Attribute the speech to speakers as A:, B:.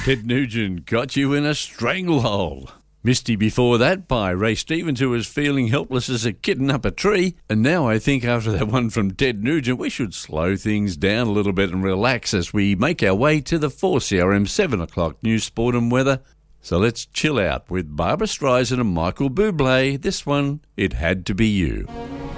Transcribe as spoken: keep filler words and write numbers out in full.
A: Ted Nugent, Got You in a Stranglehold. Misty before that by Ray Stevens, who was feeling helpless as a kitten up a tree. And now I think after that one from Ted Nugent, we should slow things down a little bit and relax as we make our way to the four C R M seven o'clock news, sport and weather. So let's chill out with Barbra Streisand and Michael Bublé. This one, It Had to Be You.